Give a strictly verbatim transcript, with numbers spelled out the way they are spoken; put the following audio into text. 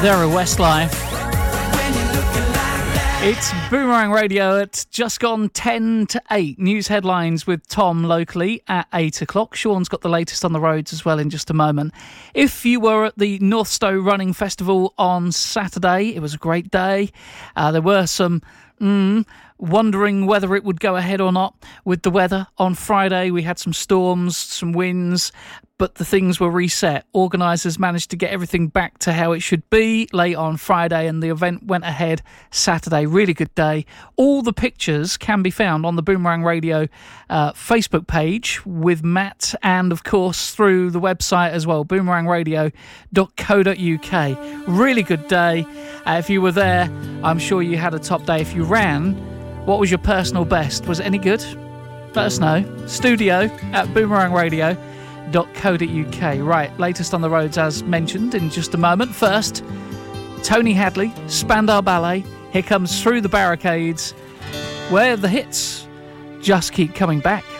They're a Westlife. It's Boomerang Radio at just gone ten to eight. News headlines with Tom locally at eight o'clock. Sean's got the latest on the roads as well in just a moment. If you were at the Northstowe Running Festival on Saturday, it was a great day. Uh, there were some... Mm, wondering whether it would go ahead or not with the weather. On Friday we had some storms, some winds, but the things were reset. Organisers managed to get everything back to how it should be late on Friday, and the event went ahead Saturday. Really good day. All the pictures can be found on the Boomerang Radio uh, Facebook page with Matt, and of course through the website as well, boomerang radio dot co dot uk. Really good day. Uh, if you were there, I'm sure you had a top day. If you ran, what was your personal best? Was it any good? Let us know. Studio at boomerang radio dot co dot uk. Right, latest on the roads as mentioned in just a moment. First, Tony Hadley, Spandau Ballet. Here comes Through the Barricades, where the hits just keep coming back.